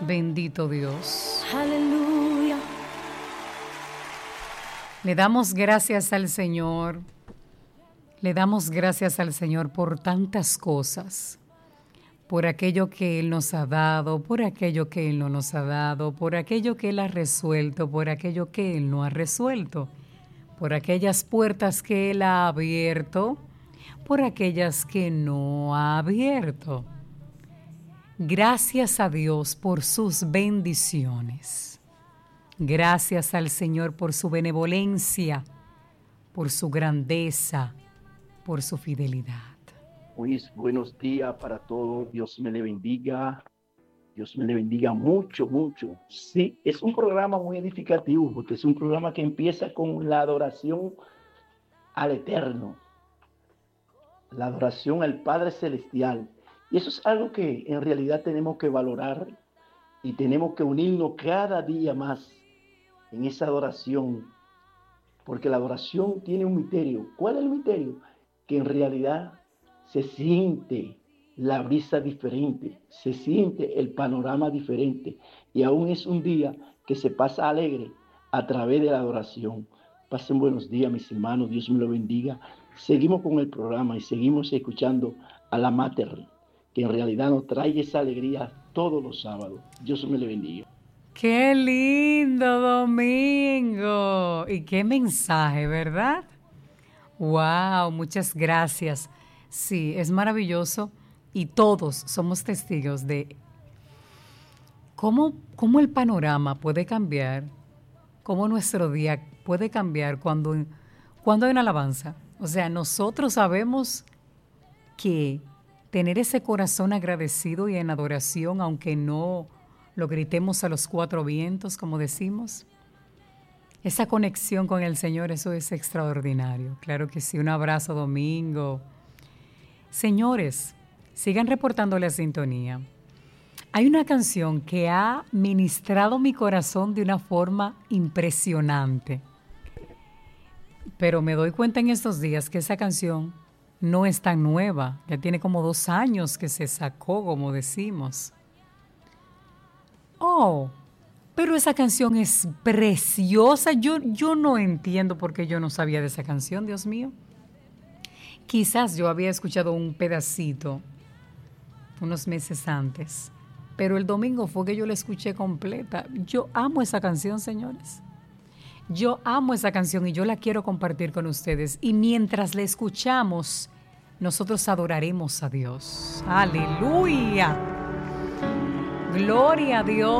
Bendito Dios. Aleluya. Le damos gracias al Señor. Le damos gracias al Señor por tantas cosas. Por aquello que Él nos ha dado, por aquello que Él no nos ha dado, por aquello que Él ha resuelto, por aquello que Él no ha resuelto, por aquellas puertas que Él ha abierto, por aquellas que no ha abierto. Gracias a Dios por sus bendiciones. Gracias al Señor por su benevolencia, por su grandeza, por su fidelidad. Muy buenos días para todos. Dios me le bendiga. Dios me le bendiga mucho, mucho. Sí, es un programa muy edificativo porque es un programa que empieza con la adoración al Eterno, la adoración al Padre Celestial. Y eso es algo que en realidad tenemos que valorar y tenemos que unirnos cada día más en esa adoración, porque la adoración tiene un misterio. ¿Cuál es el misterio? Que en realidad se siente la brisa diferente, se siente el panorama diferente y aún es un día que se pasa alegre a través de la adoración. Pasen buenos días, mis hermanos, Dios me lo bendiga. Seguimos con el programa y seguimos escuchando a la Mater, que en realidad nos trae esa alegría todos los sábados. Dios me le bendiga. ¡Qué lindo domingo! Y qué mensaje, ¿verdad? ¡Wow! Muchas gracias. Sí, es maravilloso y todos somos testigos de cómo el panorama puede cambiar, cómo nuestro día puede cambiar cuando hay una alabanza. O sea, nosotros sabemos que tener ese corazón agradecido y en adoración, aunque no lo gritemos a los cuatro vientos, como decimos, esa conexión con el Señor, eso es extraordinario. Claro que sí, un abrazo, Domingo. Señores, sigan reportando la sintonía. Hay una canción que ha ministrado mi corazón de una forma impresionante. Pero me doy cuenta en estos días que esa canción no es tan nueva. Ya tiene como 2 años que se sacó, como decimos. Oh, pero esa canción es preciosa. Yo no entiendo por qué yo no sabía de esa canción, Dios mío. Quizás yo había escuchado un pedacito unos meses antes, pero el domingo fue que yo la escuché completa. Yo amo esa canción, señores. Yo amo esa canción y yo la quiero compartir con ustedes. Y mientras la escuchamos, nosotros adoraremos a Dios. ¡Aleluya! ¡Gloria a Dios!